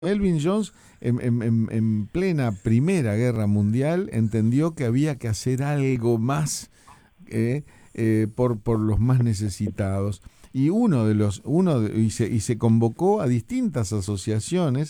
Elvin Jones, en plena Primera Guerra Mundial, entendió que había que hacer algo más por los más necesitados. Y y se convocó a distintas asociaciones